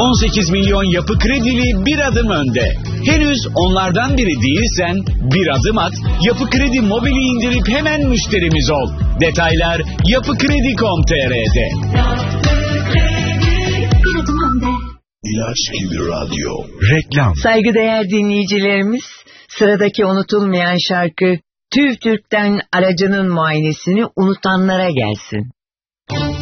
18 milyon yapı kredili bir adım önde. Henüz onlardan biri değilsen bir adım at, Yapı Kredi Mobil'i indirip hemen müşterimiz ol. Detaylar yapıkredi.com.tr'de. Bir adım önde. İlaç gibi radyo. Reklam. Saygıdeğer dinleyicilerimiz, sıradaki unutulmayan şarkı TÜV TÜRK'ten aracının muayenesini unutanlara gelsin.